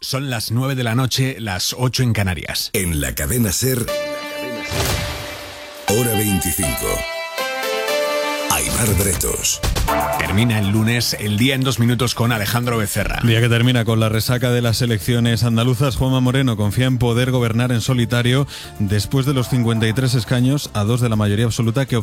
Son las 9 de la noche, las 8 en Canarias. En la cadena SER, hora 25. Aimar Bretos. Termina el lunes, el día en 2 minutos con Alejandro Becerra. Día que termina con la resaca de las elecciones andaluzas. Juanma Moreno confía en poder gobernar en solitario después de los 53 escaños a 2 de la mayoría absoluta que